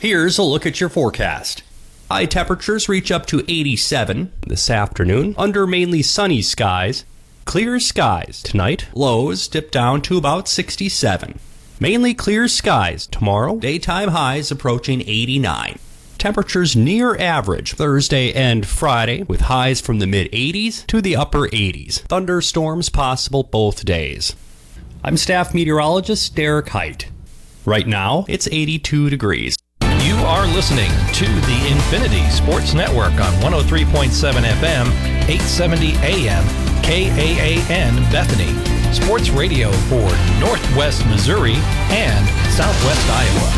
Here's a look at your forecast. High temperatures reach up to 87 this afternoon under mainly sunny skies. Clear skies tonight. Lows dip down to about 67. Mainly clear skies tomorrow. Daytime highs approaching 89. Temperatures near average Thursday and Friday with highs from the mid-80s to the upper 80s. Thunderstorms possible both days. I'm staff meteorologist Derek Height. Right now, it's 82 degrees. You are listening to the Infinity Sports Network on 103.7 FM, 870 AM, KAAN Bethany. Sports radio for Northwest Missouri and Southwest Iowa.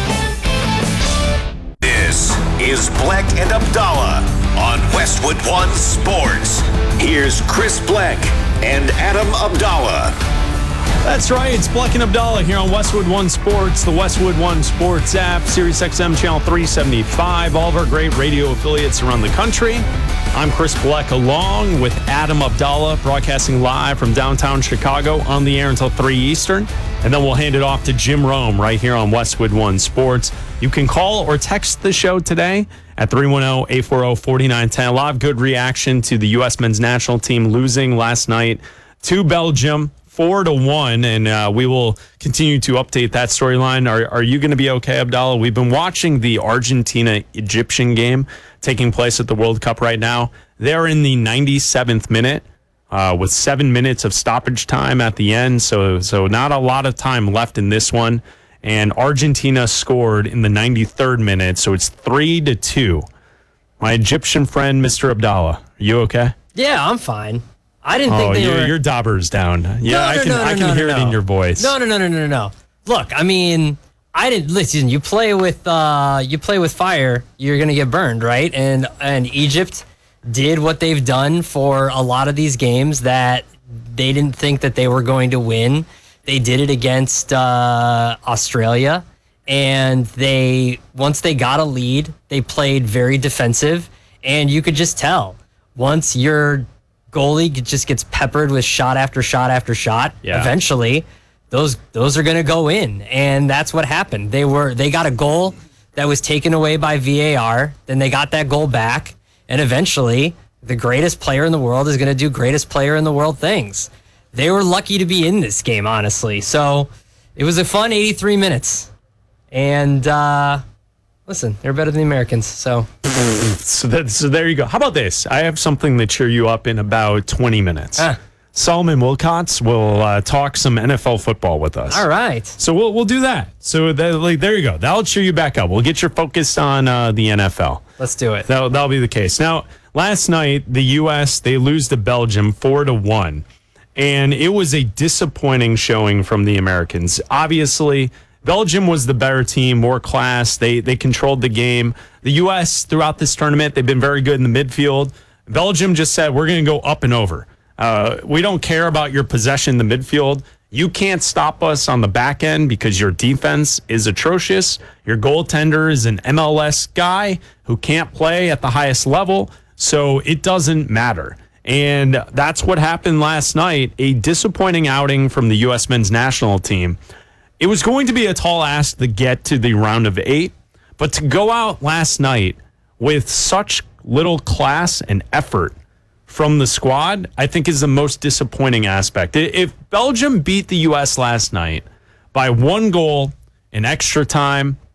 This is Bleck and Abdallah on Westwood One Sports. Here's Chris Bleck and Adam Abdallah. That's right, it's Bleck and Abdallah here on Westwood One Sports, the Westwood One Sports app, Sirius XM Channel 375, all of our great radio affiliates around the country. I'm Chris Bleck along with Adam Abdallah, broadcasting live from downtown Chicago on the air until 3 Eastern. And then we'll hand it off to Jim Rome right here on Westwood One Sports. You can call or text the show today at 310-840-4910. A lot of good reaction to the U.S. men's national team losing last night to Belgium. 4-1, and we will continue to update that storyline. Are you going to be okay, Abdallah? We've been watching the Argentina-Egyptian game taking place at the World Cup right now. They're in the 97th minute with 7 minutes of stoppage time at the end, so not a lot of time left in this one. And Argentina scored in the 93rd minute, so it's 3-2. My Egyptian friend, Mr. Abdallah, are you okay? Yeah, I'm fine. I didn't think they were... your dauber's down. Yeah, I can hear it in your voice. No. Look, I mean, I didn't listen. You play with fire, you're gonna get burned, right? And Egypt did what they've done for a lot of these games that they didn't think that they were going to win. They did it against Australia, and once they got a lead, they played very defensive, and you could just tell once your goalie just gets peppered with shot after shot after shot. Yeah. Eventually, those are going to go in, and that's what happened. They got a goal that was taken away by VAR. Then they got that goal back, and eventually, the greatest player in the world is going to do greatest player in the world things. They were lucky to be in this game, honestly. So it was a fun 83 minutes, and listen, they're better than the Americans. So there you go. How about this? I have something to cheer you up in about 20 minutes. Solomon Wilcots will talk some NFL football with us. All right. So we'll do that. So there you go. That'll cheer you back up. We'll get your focus on the NFL. Let's do it. That'll be the case. Now, last night, the U.S., they lose to Belgium 4-1. And it was a disappointing showing from the Americans. Obviously, Belgium was the better team, more class. They controlled the game. The U.S., throughout this tournament, they've been very good in the midfield. Belgium just said, we're going to go up and over. We don't care about your possession in the midfield. You can't stop us on the back end because your defense is atrocious. Your goaltender is an MLS guy who can't play at the highest level, so it doesn't matter. And that's what happened last night, a disappointing outing from the U.S. men's national team. It was going to be a tall ask to get to the round of 8, but to go out last night with such little class and effort from the squad, I think is the most disappointing aspect. If Belgium beat the U.S. last night by 1 goal in extra time,